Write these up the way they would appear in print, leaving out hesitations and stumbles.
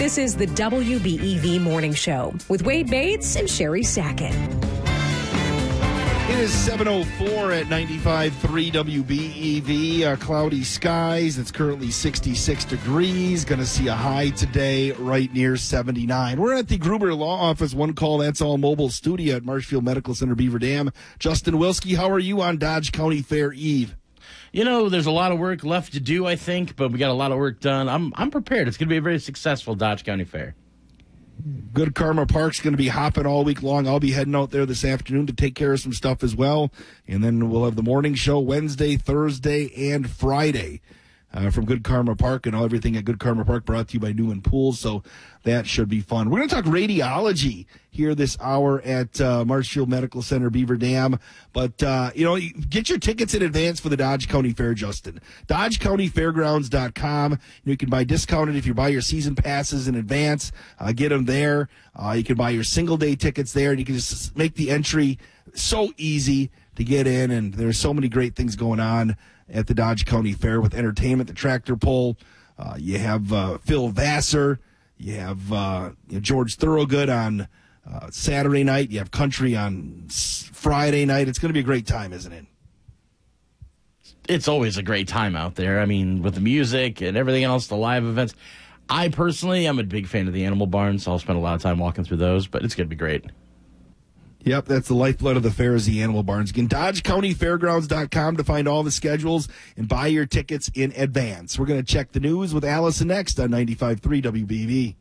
This is the WBEV Morning Show with Wade Bates and Sherry Sackett. It is 7:04 at 95.3 WBEV. Cloudy skies. It's currently 66 degrees. Going to see a high today right near 79. We're at the Gruber Law Office One Call That's All mobile studio at Marshfield Medical Center, Beaver Dam. Justin Wilski, how are you on Dodge County Fair Eve? You know, there's a lot of work left to do, I think, but we got a lot of work done. I'm prepared. It's going to be a very successful Dodge County Fair. Good Karma Park's going to be hopping all week long. I'll be heading out there this afternoon to take care of some stuff as well. And then we'll have the morning show Wednesday, Thursday, and Friday from Good Karma Park, and everything at Good Karma Park brought to you by Newman Pools. So that should be fun. We're going to talk radiology here this hour at Marshfield Medical Center, Beaver Dam. But, get your tickets in advance for the Dodge County Fair, Justin. DodgeCountyFairgrounds.com. You can buy discounted if you buy your season passes in advance. Get them there. You can buy your single-day tickets there, and you can just make the entry so easy to get in. And there's so many great things going on at the Dodge County Fair with entertainment, the tractor pull. You have Phil Vassar. You have George Thorogood on Saturday night. You have country on Friday night. It's going to be a great time, isn't it? It's always a great time out there. I mean, with the music and everything else, the live events. I personally am a big fan of the Animal Barn, so I'll spend a lot of time walking through those, but it's going to be great. Yep, that's the lifeblood of the fair is the Animal Barns. Again, DodgeCountyFairgrounds.com to find all the schedules and buy your tickets in advance. We're going to check the news with Allison next on 95.3 WBV.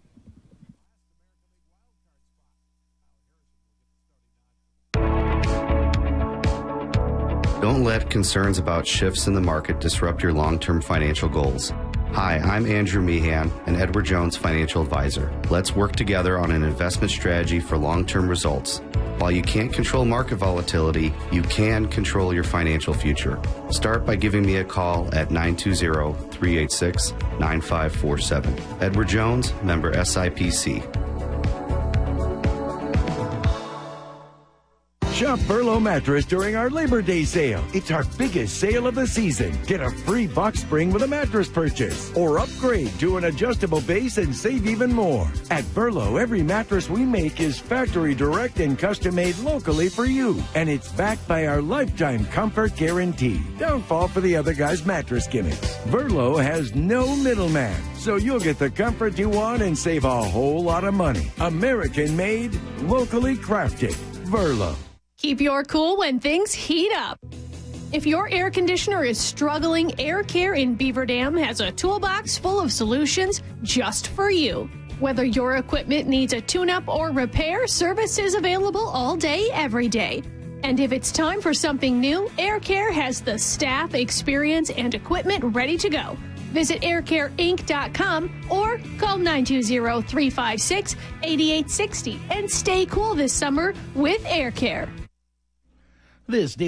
Don't let concerns about shifts in the market disrupt your long-term financial goals. Hi, I'm Andrew Meehan, an Edward Jones financial advisor. Let's work together on an investment strategy for long-term results. While you can't control market volatility, you can control your financial future. Start by giving me a call at 920-386-9547. Edward Jones, member SIPC. Shop Furlow Mattress during our Labor Day sale. It's our biggest sale of the season. Get a free box spring with a mattress purchase, or upgrade to an adjustable base and save even more. At Furlow, every mattress we make is factory direct and custom made locally for you. And it's backed by our lifetime comfort guarantee. Don't fall for the other guy's mattress gimmicks. Furlow has no middleman, so you'll get the comfort you want and save a whole lot of money. American made, locally crafted. Furlow. Keep your cool when things heat up. If your air conditioner is struggling, Air Care in Beaver Dam has a toolbox full of solutions just for you. Whether your equipment needs a tune-up or repair, service is available all day, every day. And if it's time for something new, Air Care has the staff, experience, and equipment ready to go. Visit aircareinc.com or call 920-356-8860 and stay cool this summer with Air Care. This